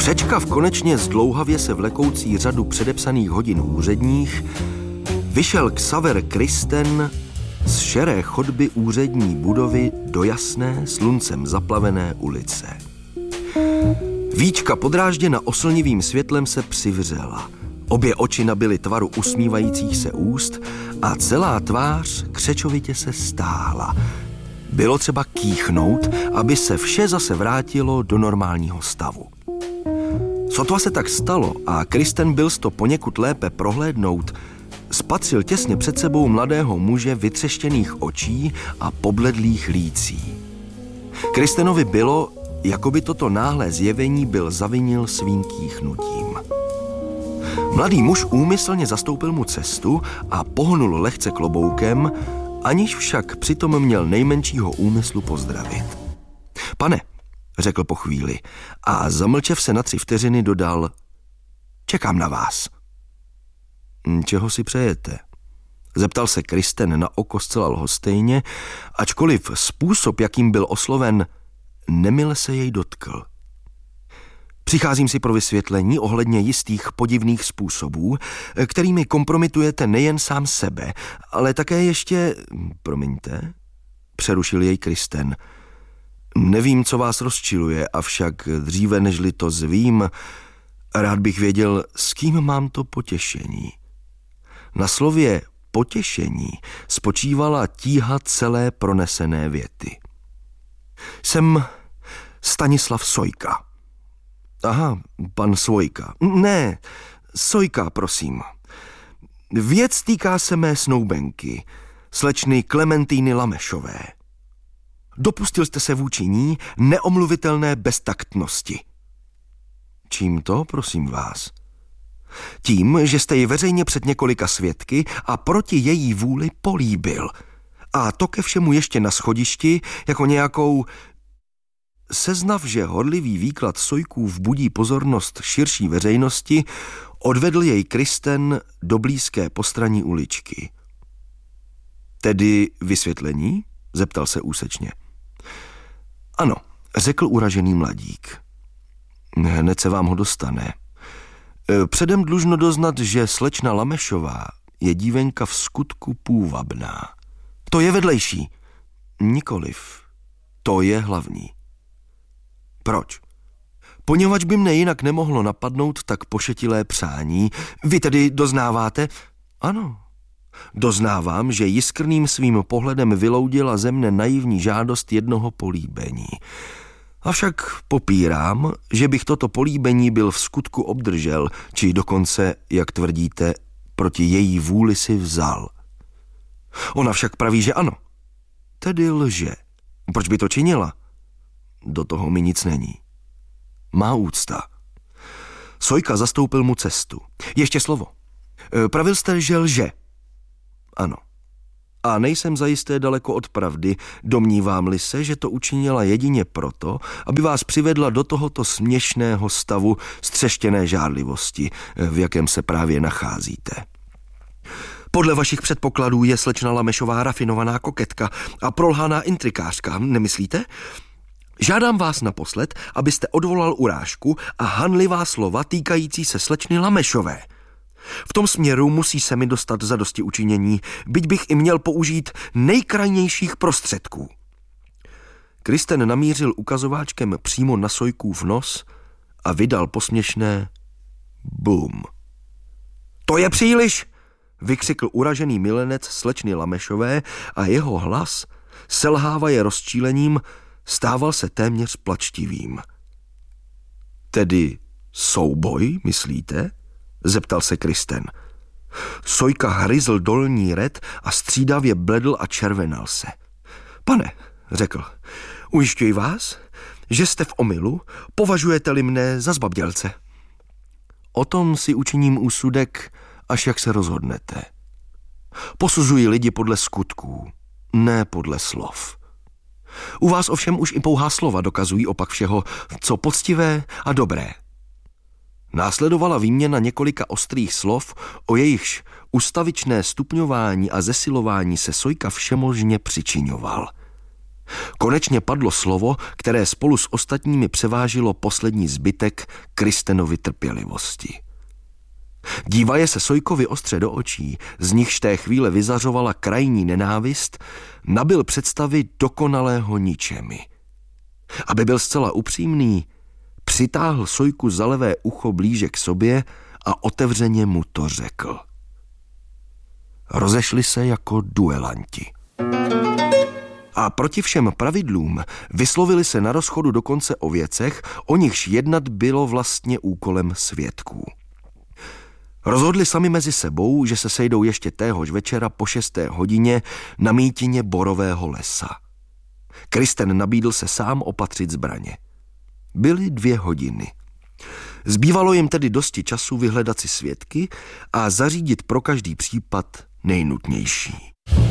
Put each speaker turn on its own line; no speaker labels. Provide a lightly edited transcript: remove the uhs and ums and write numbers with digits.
Přečkav konečně zdlouhavě se vlekoucí řadu předepsaných hodin úředních, vyšel Xaver Kristen z šeré chodby úřední budovy do jasné, sluncem zaplavené ulice. Víčka podrážděna oslnivým světlem se přivřela. Obě oči nabyly tvaru usmívajících se úst a celá tvář křečovitě se stáhla. Bylo třeba kýchnout, aby se vše zase vrátilo do normálního stavu. Sotva se tak stalo a Kristen byl to poněkud lépe prohlédnout, spatřil těsně před sebou mladého muže vytřeštěných očí a pobledlých lící. Kristenovi bylo, jako by toto náhlé zjevení byl zavinil svým kýchnutím. Mladý muž úmyslně zastoupil mu cestu a pohnul lehce kloboukem, aniž však přitom měl nejmenšího úmyslu pozdravit. Pane, řekl po chvíli a zamlčev se na 3 vteřiny dodal, čekám na vás. Čeho si přejete? Zeptal se Kristen na oko zcela lhostejně, ačkoliv způsob, jakým byl osloven, nemile se jej dotkl. Přicházím si pro vysvětlení ohledně jistých podivných způsobů, kterými kompromitujete nejen sám sebe, ale také ještě... Promiňte, přerušil jej Kristen. Nevím, co vás rozčiluje, avšak dříve nežli to zvím, rád bych věděl, s kým mám to potěšení. Na slově potěšení spočívala tíha celé pronesené věty. Jsem Stanislav Sojka. Aha, pan Svojka. Ne, Sojka, prosím. Věc týká se mé snoubenky, slečny Klementýny Lamešové. Dopustil jste se vůči ní neomluvitelné beztaktnosti. Čím to, prosím vás? Tím, že jste ji veřejně před několika svědky a proti její vůli políbil. A to ke všemu ještě na schodišti, jako nějakou... Seznav, že horlivý výklad Sojkův budí pozornost širší veřejnosti, odvedl jej Kristen do blízké postraní uličky. Tedy vysvětlení? Zeptal se úsečně. Ano, řekl uražený mladík. Hned se vám ho dostane. Předem dlužno doznat, že slečna Lamešová je dívenka v skutku půvabná. To je vedlejší. Nikoliv. To je hlavní. Proč? Poněvadž by mne jinak nemohlo napadnout tak pošetilé přání. Vy tedy doznáváte? Ano. Doznávám, že jiskrným svým pohledem vyloudila ze mne naivní žádost jednoho políbení. Avšak popírám, že bych toto políbení byl v skutku obdržel, či dokonce, jak tvrdíte, proti její vůli si vzal. Ona však praví, že ano. Tedy lže. Proč by to činila? Do toho mi nic není. Má úcta. Sojka zastoupil mu cestu. Ještě slovo. Pravil jste, že lže. Ano. A nejsem zajisté daleko od pravdy, domnívám-li se, že to učinila jedině proto, aby vás přivedla do tohoto směšného stavu střeštěné žárlivosti, v jakém se právě nacházíte. Podle vašich předpokladů je slečna Lamešová rafinovaná koketka a prolhaná intrikářka, nemyslíte? Žádám vás naposled, abyste odvolal urážku a hanlivá slova týkající se slečny Lamešové. V tom směru musí se mi dostat zadosti učinění, byť bych i měl použít nejkrajnějších prostředků. Kristen namířil ukazováčkem přímo na Sojkův nos a vydal posměšné bum. To je příliš, vykřikl uražený milenec slečny Lamešové a jeho hlas, selhávaje rozčílením, stával se téměř plačtivým. Tedy souboj, myslíte? Zeptal se Kristen. Sojka hryzl dolní red a střídavě bledl a červenal se. Pane, řekl, ujišťuji vás, že jste v omylu, považujete-li mne za zbabělce. O tom si učiním úsudek, až jak se rozhodnete. Posuzuji lidi podle skutků, ne podle slov. U vás ovšem už i pouhá slova dokazují opak všeho, co poctivé a dobré. Následovala výměna několika ostrých slov, o jejichž ustavičné stupňování a zesilování se Sojka všemožně přičiňoval. Konečně padlo slovo, které spolu s ostatními převážilo poslední zbytek Kristenovy trpělivosti. Dívaje se Sojkovi ostře do očí, z nichž té chvíle vyzařovala krajní nenávist, nabyl představy dokonalého ničemi. Aby byl zcela upřímný, přitáhl Sojku za levé ucho blíže k sobě a otevřeně mu to řekl. Rozešli se jako duelanti. A proti všem pravidlům vyslovili se na rozchodu dokonce o věcech, o nichž jednat bylo vlastně úkolem svědků. Rozhodli sami mezi sebou, že se sejdou ještě téhož večera po 6. hodině na mítině Borového lesa. Kristen nabídl se sám opatřit zbraně. Byly 2 hodiny. Zbývalo jim tedy dosti času vyhledat si svědky a zařídit pro každý případ nejnutnější.